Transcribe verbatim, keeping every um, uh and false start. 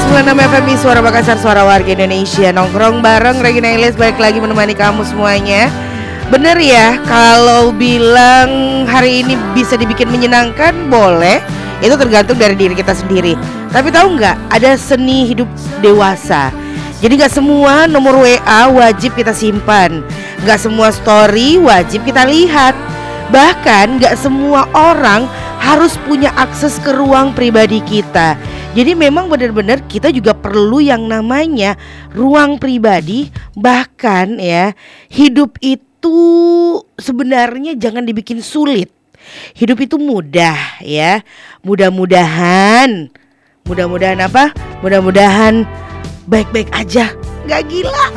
sembilan puluh enam F M I Suara Makassar, Suara Warga Indonesia. Nongkrong bareng Regina Ilyas balik lagi menemani kamu semuanya. Bener ya, kalau bilang hari ini bisa dibikin menyenangkan, boleh. Itu tergantung dari diri kita sendiri. Tapi tahu nggak, ada seni hidup dewasa. Jadi nggak semua nomor W A wajib kita simpan, nggak semua story wajib kita lihat. Bahkan nggak semua orang harus punya akses ke ruang pribadi kita. Jadi memang benar-benar kita juga perlu yang namanya ruang pribadi. Bahkan ya, hidup itu sebenarnya jangan dibikin sulit. Hidup itu mudah ya. Mudah-mudahan Mudah-mudahan apa? Mudah-mudahan baik-baik aja. Gak gila.